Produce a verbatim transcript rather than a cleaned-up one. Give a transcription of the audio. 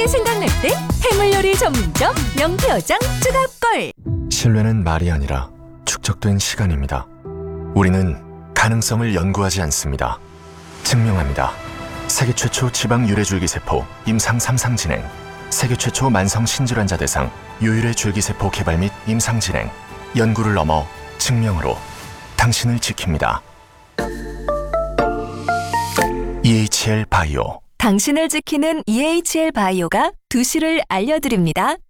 신뢰 생각날 때 해물요리 전문점 명태어장 추가골. 신뢰는 말이 아니라 축적된 시간입니다. 우리는 가능성을 연구하지 않습니다. 증명합니다. 세계 최초 지방 유래줄기세포 임상 삼 상 진행, 세계 최초 만성 신질환자 대상 유일의 줄기세포 개발 및 임상 진행, 연구를 넘어 증명으로 당신을 지킵니다. 이에이치엘 바이오. 당신을 지키는 이에이치엘 바이오가 두 시를 알려드립니다.